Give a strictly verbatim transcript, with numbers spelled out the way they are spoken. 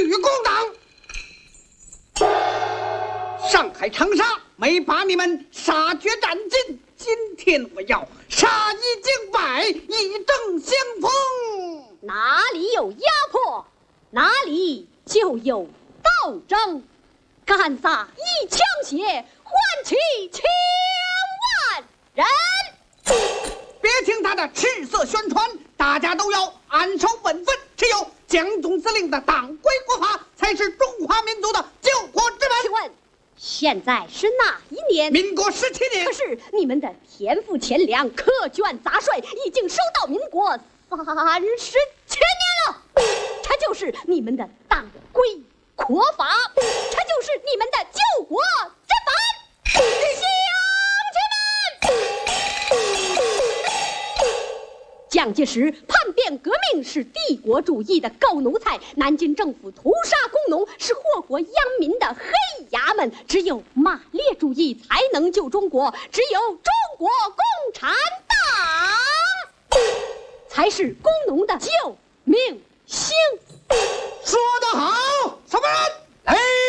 于共党。上海长沙没把你们杀绝战尽，今天我要杀一儆百，以正相逢。 哪里有压迫，哪里就有斗争。干撒一枪血，换取千万人。 别听他的赤色宣传，大家都要安守本分，只有江总司令的党规国法，才是中华民族的救国之本。 请问现在是哪一年？ 民国十七年。 可是你们的田赋钱粮、苛捐杂税已经收到民国三十七年了，这就是你们的党规国法，这就是你们的救国之本，乡亲们！蒋介石叛变革命是帝国主义的狗奴才，南京政府屠杀工农是祸国殃民的黑衙门，只有马列主义才能救中国，只有中国共产党才是工农的救命星。 说得好，什么人？哎。